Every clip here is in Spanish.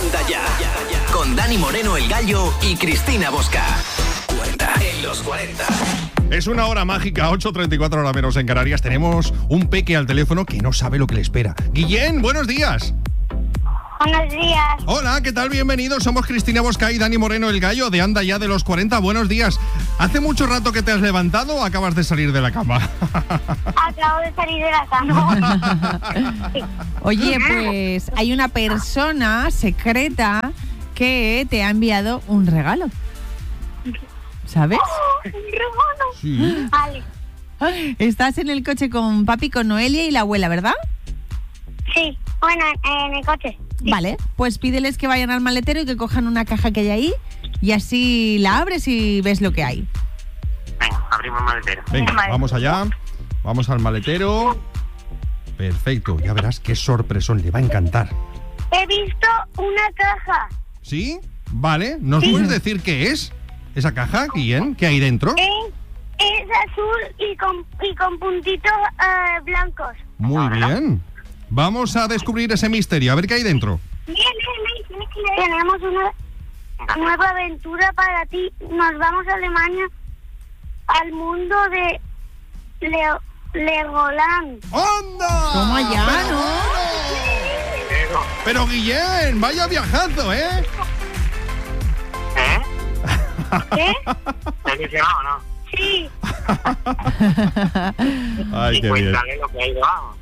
Anda Ya. Con Dani Moreno, el Gallo, y Cristina Bosca. 40 en los 40. Es una hora mágica, 8:34 horas menos en Canarias. Tenemos un peque al teléfono que no sabe lo que le espera. Guillén, buenos días. Buenos días. Hola, ¿qué tal? Bienvenidos. Somos Cristina Bosca y Dani Moreno, el Gallo, de Anda Ya de los 40. Buenos días. ¿Hace mucho rato que te has levantado o acabas de salir de la cama? Acabo de salir de la cama. Oye, pues hay una persona secreta que te ha enviado un regalo. ¿Sabes? Un regalo. Sí. Vale. Estás en el coche con papi, con Noelia y la abuela, ¿verdad? Sí, bueno, en el coche. Sí. Vale, pues pídeles que vayan al maletero y que cojan una caja que hay ahí y así la abres y ves lo que hay. Venga, abrimos el maletero. Venga, Vale. vamos allá. Vamos al maletero. Perfecto, ya verás qué sorpresón, le va a encantar. He visto una caja. ¿Sí? Vale, ¿nos Sí. puedes decir qué es esa caja, Guillén? ¿Qué hay dentro? Es azul y con puntitos blancos. Muy bien. Vamos a descubrir ese misterio, a ver qué hay dentro. Tenemos una nueva aventura para ti. Nos vamos a Alemania, al mundo de Legoland. ¡Onda! Toma ya, ¿no? Pero Guillén, vaya viajazo, ¿eh? ¿Eh? ¿Qué? ¿Te has ilusionado o no? Sí. Ay, Y qué bien. cuéntale lo que hay debajo.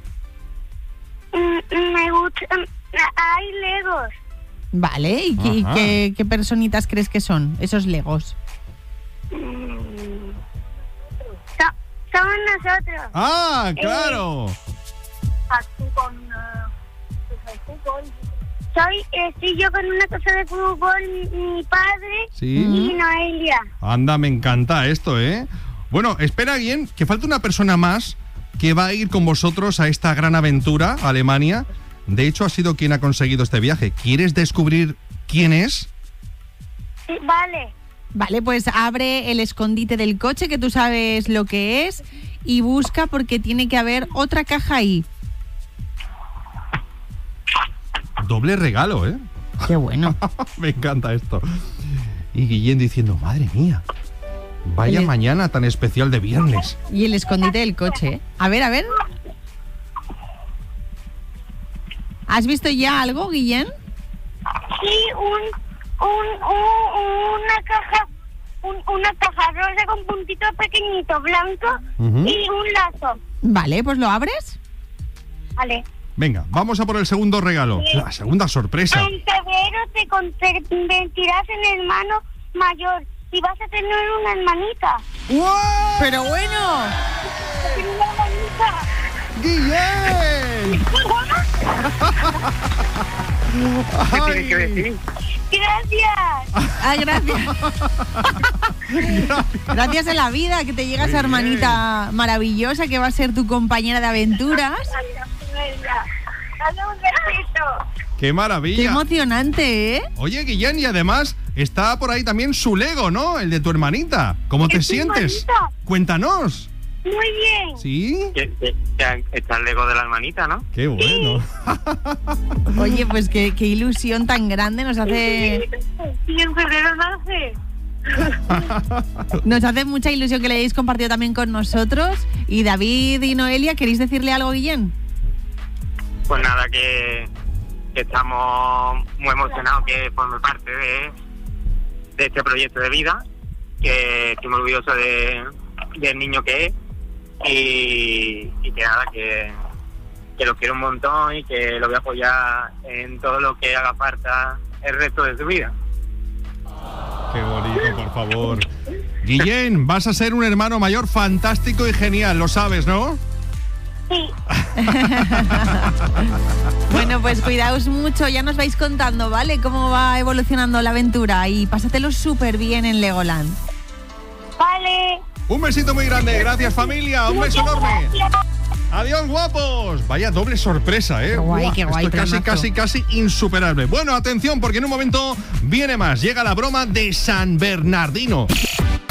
Me gusta. Hay Legos. Vale, ¿y Ajá. qué personitas crees que son esos legos? Somos nosotros. ¡Ah, claro! Estoy yo con una cosa de fútbol, mi padre Sí. y Noelia. Anda, me encanta esto, ¿eh? Bueno, espera, Guillén, que falta una persona más que va a ir con vosotros a esta gran aventura a Alemania. De hecho, ha sido quien ha conseguido este viaje. ¿Quieres descubrir quién es? Sí, vale. Vale, pues abre el escondite del coche, que tú sabes lo que es, y busca porque tiene que haber otra caja ahí. Doble regalo, ¿eh? Qué bueno. Me encanta esto. Y Guillén diciendo, madre mía, vaya El- mañana tan especial de viernes. Y el escondite del coche. A ver, a ver. ¿Has visto ya algo, Guillén? Sí, una caja rosa con puntitos pequeñitos blancos Ujú. y un lazo. Vale, pues lo abres. Vale. Venga, vamos a por el segundo regalo. Sí. La segunda sorpresa. En febrero te convertirás en hermano mayor y vas a tener una hermanita. ¡Wow! Pero bueno. Una hermanita. ¡Guillén! ¿Qué tienes que decir? Gracias. Ah, gracias. Gracias a la vida que te llega esa hermanita maravillosa que va a ser tu compañera de aventuras. Dale un besito. ¡Qué maravilla! Qué emocionante, ¿eh? Oye, Guillén, y además está por ahí también su Lego, ¿no? El de tu hermanita. ¿Cómo te ¿Es mi sientes? hermanita? Cuéntanos. Muy bien. ¿Sí? Que está el Lego de la hermanita, ¿no? Qué bueno. Oye, pues qué ilusión tan grande nos hace. Y en febrero nace. Nos hace mucha ilusión que le hayáis compartido también con nosotros. Y David y Noelia, ¿queréis decirle algo, Guillén? Pues nada, que estamos muy emocionados que forme parte de este proyecto de vida, que estoy muy orgulloso del niño que es y que nada, que lo quiero un montón y que lo voy a apoyar en todo lo que haga falta el resto de su vida. Qué bonito, por favor. Guillén, vas a ser un hermano mayor fantástico y genial, lo sabes, ¿no? Sí. Bueno, pues cuidaos mucho, ya nos vais contando, ¿vale? Cómo va evolucionando la aventura y pásatelo súper bien en Legoland. Vale. Un besito muy grande, gracias familia, un beso Muchas enorme. gracias. Adiós, guapos. Vaya doble sorpresa, ¿eh? Qué guay, Buah, qué guay, esto es planazo. casi insuperable. Bueno, atención, porque en un momento viene más. Llega la broma de San Bernardino.